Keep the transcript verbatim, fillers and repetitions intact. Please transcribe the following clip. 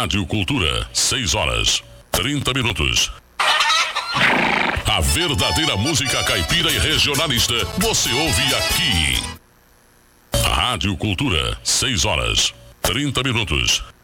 Rádio Cultura, seis horas, trinta minutos. A verdadeira música caipira e regionalista você ouve aqui. Rádio Cultura, seis horas, trinta minutos.